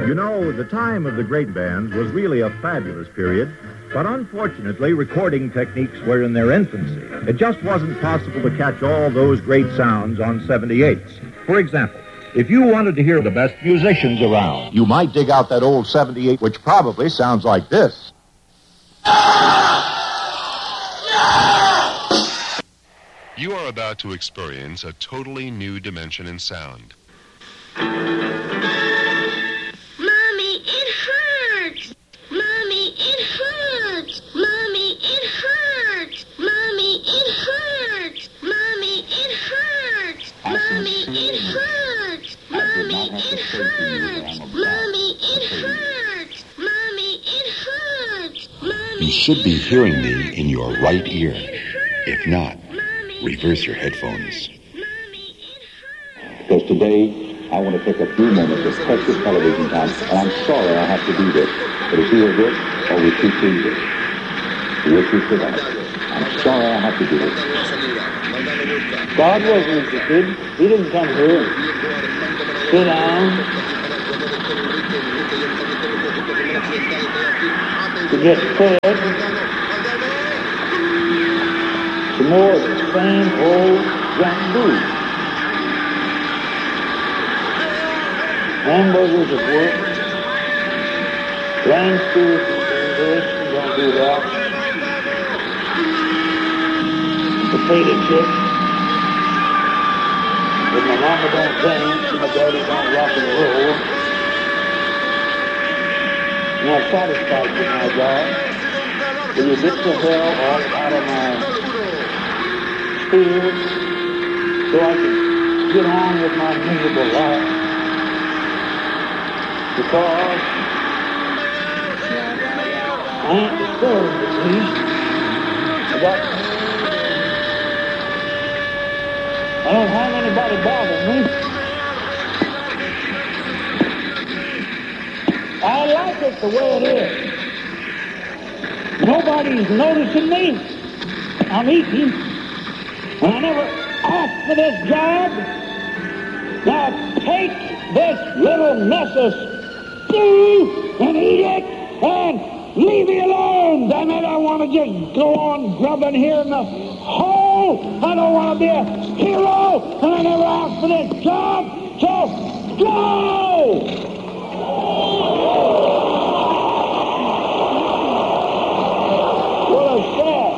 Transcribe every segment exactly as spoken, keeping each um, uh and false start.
You know, the time of the great bands was really a fabulous period, but unfortunately, recording techniques were in their infancy. It just wasn't possible to catch all those great sounds on seventy-eights. For example, if you wanted to hear the best musicians around, you might dig out that old seventy-eight, which probably sounds like this. You are about to experience a totally new dimension in sound. You should be hearing me in your right ear. If not, reverse your headphones. Because today, I want to take a few moments of precious television time, and I'm sorry I have to do this, but it's either this or we keep doing this. Which is for that. I'm sorry I have to do this. God wasn't interested. He didn't come here and sit down to get fed. Some more of the same old junk food. Hamburgers at work. Grand schools and this, you don't do that. Potato chips. But my mama don't dance, and my daddy don't rock and roll. Not satisfied with my job. Will you get the hell off out of my sphere so I can get on with my miserable life? Because I ain't disturbed, at least. I got... I don't have anybody bothering me. I like it the way it is. Nobody's noticing me. I'm eating. And I never asked for this job. Now take this little mess of stew and eat it and leave me alone. Damn it, I want to just go on grubbing here in the hole. I don't want to be a hero, and I never asked for this job, so go! What a sad.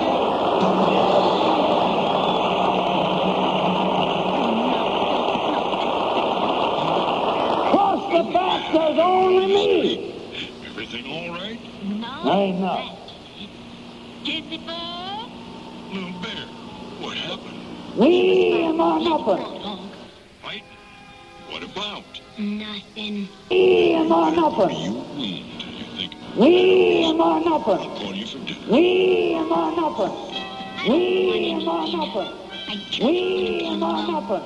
Plus the fact there's only me. Everything all right? No. Ain't no. Kissy boy? Little bear, what happened? We am on nothing. Fighting? What about? Nothing. We am on nothing. You wound, you think? We am on nothing. Call you for dinner. We am on nothing. We am on nothing. We am on nothing.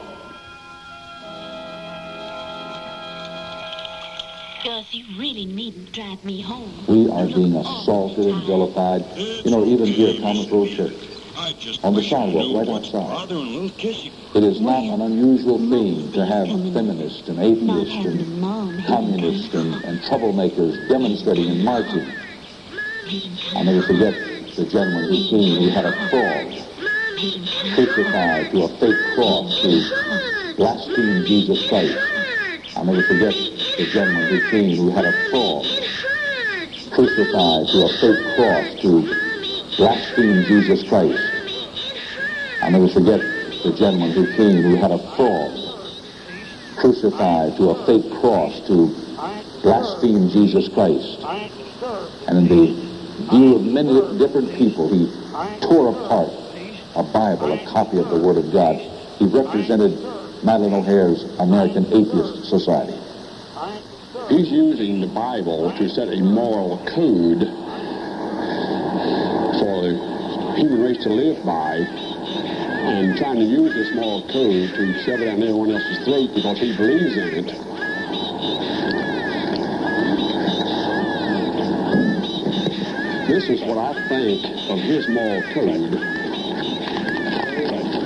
Gus, you really needn't drive me home. We are being assaulted and vilified. You know, even here at Thomas Road Church, on the sidewalk right outside. It is not an unusual thing to have feminists and atheists and communists and, and troublemakers demonstrating and marching. I'll never forget the gentleman who came who had a cross, crucified to a fake cross to blaspheme Jesus Christ. I'll never forget the gentleman who came who had a cross, crucified to a fake cross to blaspheme Jesus Christ. I'll never forget the gentleman who came who had a cross, crucified to a fake cross to blaspheme Jesus Christ. And in the view of many different people, he tore apart a Bible, a copy of the Word of God. He represented Madeleine O'Hair's American Atheist Society. He's using the Bible to set a moral code for the human race to live by, and trying to use this moral code to shove it down everyone else's throat because he believes in it. This is what I think of his moral code.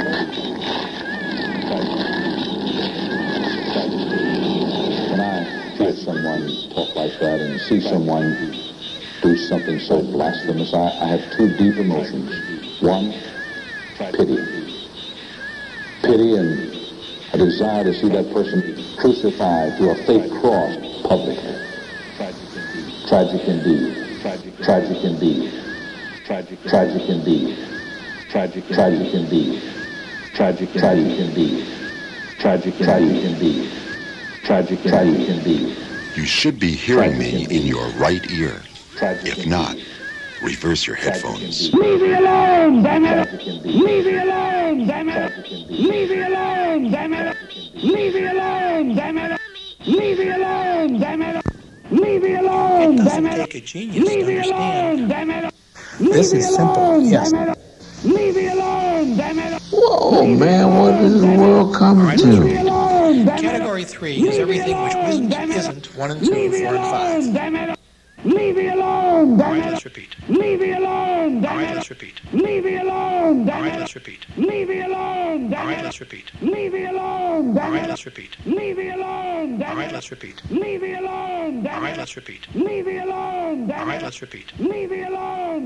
When I hear someone talk like that and see someone do something so blasphemous, I, I have two deep emotions. One, pity. Pity and a desire to see that person crucified to a fake cross publicly. Tragic indeed. Tragic indeed. Tragic indeed. Tragic tragic indeed. Tragic tragic indeed. Tragic tragic indeed. Tragic tragic indeed. You should be hearing me in your right ear. If not, reverse your headphones. Leave me alone, damn it! Leave me alone, damn it! Leave me alone, damn it! Leave me alone, damn it! Leave me alone, damn it! Leave me alone, damn it! Take a genius Leave to me alone, understand. damn it! This is simple, yes. Leave me alone, damn it! Whoa, man, what does the world come Right. to? Category three is everything which isn't, isn't one and two, four and five. Damn it! Leave me alone, All damn right, it! let's repeat. Leave me alone, All damn right, it! let's repeat. Leave me alone, All damn right, it! let's repeat. Leave me alone, All damn right, it! let's repeat. Leave me alone, All damn right, it! let's repeat. Leave me alone, All damn right, it! let's repeat. Leave me alone, All damn right, it! let's repeat. Leave me alone, All damn right, it! let's repeat. Leave me alone.